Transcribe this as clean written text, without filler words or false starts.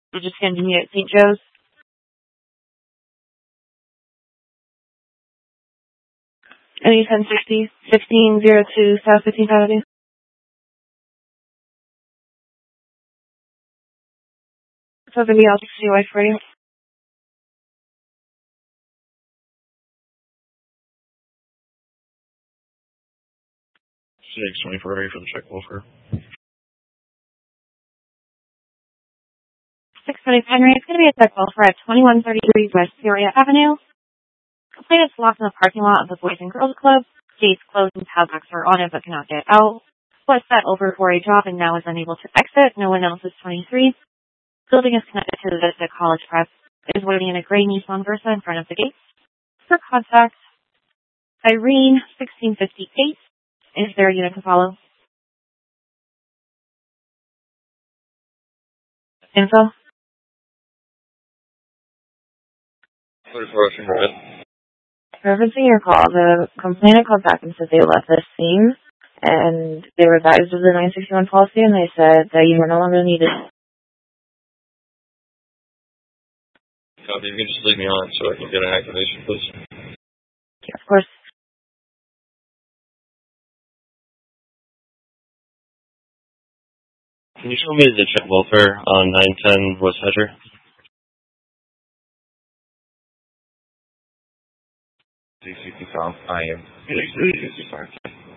You're just going to meet at St. Joe's? NE 1060, 1502 South 15th Avenue. So it's going to be all CY for you. 624 ready for the check welfare. 620 Henry. It's going to be a check welfare at 2133 West Peoria Avenue. Complainant's locked in the parking lot of the Boys and Girls Club. Gates closed and padlocks are on it but cannot get out. Was sat over for a job and now is unable to exit. No one else is 23. Building is connected to the Vista College Press. Is waiting in a gray Nissan Versa in front of the gates. For contact, Irene 1658. Is there a unit to follow? Info? 34 Russian Red. Referencing your call, the complainant called back and said they left the scene and they were advised of the 961 policy and they said that you were no longer needed. Copy, you can just leave me on so I can get an activation, please. Yeah, of course. Can you show me the check welfare on 910 West Hedger? CCP South, I am.